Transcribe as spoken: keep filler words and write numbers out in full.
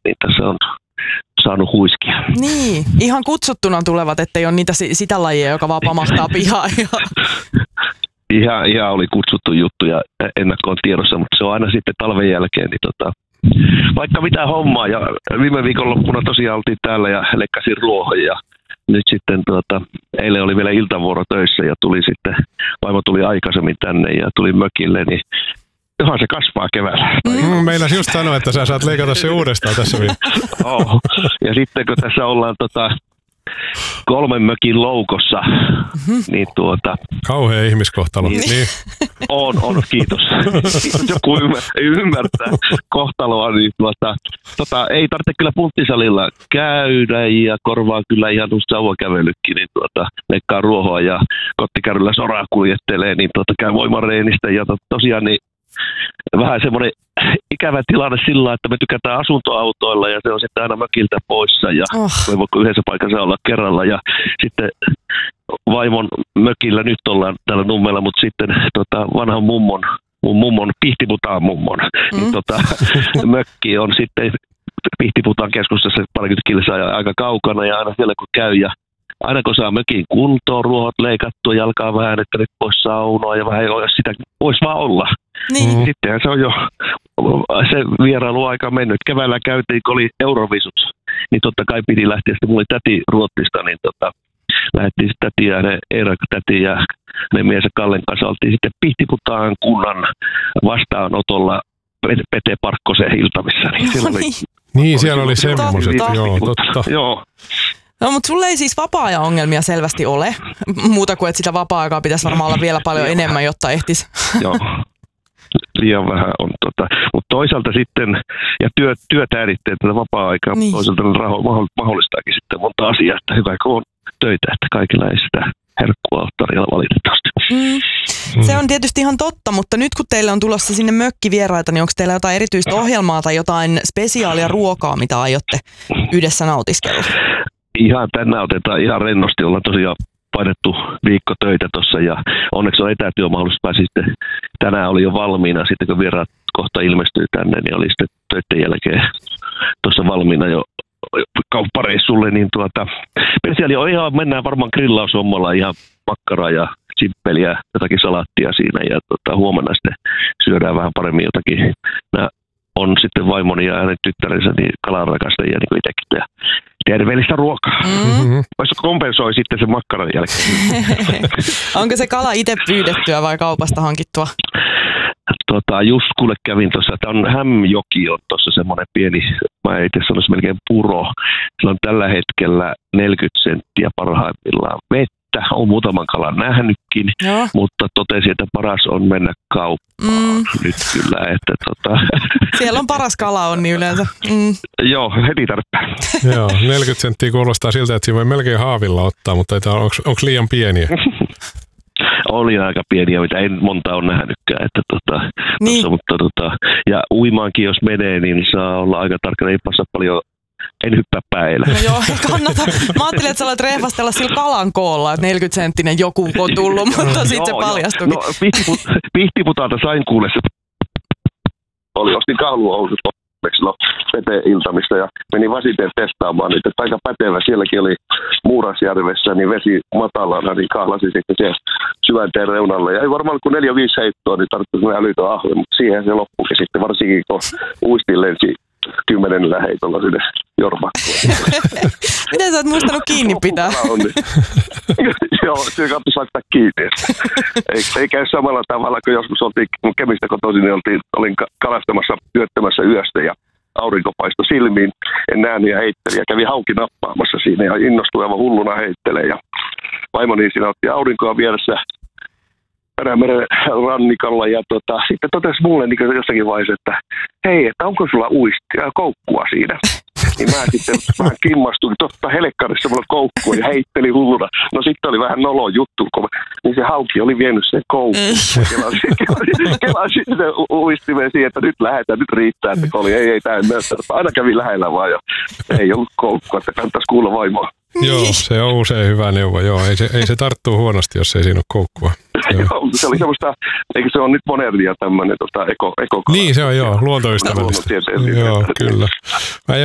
niin tässä on saanut huiskia. Niin, ihan kutsuttuna tulevat, ettei ole niitä sitä lajia, joka vaan pamahtaa pihaan. Ihan, ihan oli kutsuttu juttu ja ennakkoon tiedossa, mutta se on aina sitten talven jälkeen, niin tota, vaikka mitä hommaa. Ja viime viikonloppuna tosiaan oltiin täällä ja leikkasin ruohon ja nyt sitten tuota, eilen oli vielä iltavuoro töissä ja tuli sitten, vaimo tuli aikaisemmin tänne ja tuli mökille, niin johan se kasvaa keväällä. Mm, meinasin just sanoa, että sä saat leikata se uudestaan tässä vielä. Oh. Ja sitten kun tässä ollaan tota, kolmen mökin loukossa, mm-hmm. niin tuota... Kauhea ihmiskohtalo. Niin, niin. On, on, kiitos. Joku ymmärtää kohtaloa, niin tuota, tota, ei tarvitse kyllä punttisalilla käydä ja korvaa kyllä ihan sauvakävelykin, niin tuota, leikkaa ruohoa ja kottikärryllä soraa kuljettelee, niin tuota, käy voimareenistä ja to, tosiaan niin vähän semmoinen ikävä tilanne sillä, että me tykätään asuntoautoilla ja se on sitten aina mökiltä poissa ja oh. me voiko yhdessä paikassa olla kerralla ja sitten vaimon mökillä nyt ollaan täällä Nummella, mutta sitten tota, vanhan mummon, mun mummon, Pihtiputaan mummon, mm. niin tota, mökki on sitten Pihtiputaan keskustassa parikymmentä kilsaa ja aika kaukana ja aina siellä kun käy ja aina kun saa mökin kuntoon, ruohot leikattua, jalkaa vähän, että nyt pois saunoa ja vähän jos sitä voisi vaan olla. Niin. Sittenhän se on jo se vierailuaika mennyt. Keväällä käytiin, kun oli Eurovisut, niin totta kai piti lähteä. Sitten mulla oli täti Ruotsista, niin tota, lähdettiin sitten täti ja hänen Eera täti ja hänen miensä Kallen kanssa oltiin sitten Pihtiputaan kunnan vastaanotolla Pete Parkkosen iltamissa. Niin, no, oli, niin. niin siellä oli semmoiset, joo, totta. Joo. No, mutta sulla ei siis vapaa-ajan-ongelmia selvästi ole, muuta kuin että sitä vapaa-aikaa pitäisi varmaan olla vielä paljon enemmän, jotta ehtisi. Joo, liian vähän on. Tota. Mutta toisaalta sitten, ja työ, työtääriteet tätä vapaa-aikaa, niin. Toisaalta raho, mahdollistaakin sitten monta asiaa, että hyvä kun on töitä, että kaikilla ei sitä herkkua ole tarjolla valitettavasti. Mm. Se on tietysti ihan totta, mutta nyt kun teillä on tulossa sinne mökkivieraita, niin onko teillä jotain erityistä ohjelmaa tai jotain spesiaalia ruokaa, mitä aiotte yhdessä nautiskella? Ihan tänään otetaan ihan rennosti, ollaan tosiaan painettu viikko töitä tuossa ja onneksi on etätyömahdollisuus, pääsi sitten tänään oli jo valmiina, sitten kun vieraat kohta ilmestyy tänne, niin oli sitten töiden jälkeen tuossa valmiina jo kauppareissulle, niin tuota, spesiaali on ihan, mennään varmaan grillaushommalla ihan makkaraa ja simppeliä, jotakin salaattia siinä ja tota, huomenna sitten syödään vähän paremmin jotakin. Nämä on sitten vaimoni ja hänen tyttärensä niin kalanrakastajia niin kuin itsekin ja terveellistä ruokaa. Mm-hmm. Voisi kompensoi sitten sen makkaran jälkeen. Onko se kala itse pyydettyä vai kaupasta hankittua? Tota, just kuule kävin tuossa, että on Hämjoki on tuossa semmoinen pieni, mä itse sanoisin melkein puro. Sillä on tällä hetkellä neljäkymmentä senttiä parhaimmillaan vettä. On muutaman kalan nähnytkin, joo. Mutta totesin, että paras on mennä kauppaan mm. nyt kyllä. Että, tota... Siellä on paras kala on niin yleensä. Mm. Joo, heti tarpeen. Joo, neljäkymmentä senttiä kuulostaa siltä, että siinä voi melkein haavilla ottaa, mutta onko liian pieniä? Oli aika pieniä, mitä en monta ole nähnytkään. Että, tota, niin. tossa, mutta, tota, ja uimaankin jos menee, niin saa olla aika tarkkana, ei passa paljon. En hyppää päillä. No joo, ei kannata. Mä ajattelin, että sä olet rehvastella sillä kalan koolla, että neljäkymmentä senttinen joku on tullut, mutta sitten se paljastuikin. No Pihtiputalta sain kuule se. Oli, ostin kahluhousut Pete-iltamista ja menin Vasiteen testaamaan niitä, että aika pätevä. Sielläkin oli Muurasjärvessä, niin vesi matalana, niin kahlasin sitten siellä syvänteen reunalla. Ja ei varmaan kun neljä viisi heittoa, niin tarvitsi älytön ahve, mutta siihen se loppuikin sitten, varsinkin kun uistin lensi kymmenellä heitolla sinne jormakkoon. Miten sä oot muistanut kiinni pitää? Joo, se kannattaa laittaa kiinni. Ei, ei käy samalla tavalla kuin joskus oltiin Kemistä kotoisin, niin oltiin, olin kalastamassa työttömässä yöstä ja aurinko paistoi silmiin. En nähnyt ja heittelin ja kävi hauki nappaamassa siinä ja innostui aivan hulluna heittelee. Ja vaimoni siinä otti aurinkoa vieressä Perämeren rannikalla ja tota, sitten totesi mulle niin jossakin vaiheessa, että hei, että onko sulla uistia, koukkua siinä? Niin mä sitten vähän kimmastuin, totta helekkarissa mulla koukkua ja heitteli hulluna. No sitten oli vähän nolo juttu, kun niin se hauki oli vienyt sen koukkuun. Kelasin, kelasin, kelasin sen uistimeen siihen, että nyt lähdetään, nyt riittää, että oli ei, ei, tämä ei näyttänyt. Aina kävi lähellä vaan ja ei ollut koukkua, että kannattaisi kuulla vaimoa. Joo, se on usein hyvä neuvo. Joo, ei se, ei se tarttuu huonosti, jos ei siinä ole koukkua. Joo, se oli semmoista, eikö se on nyt modernia tämmöinen tota, eko, eko. Niin se on, joo, luontoystävällistä. Joo, kyllä. Mä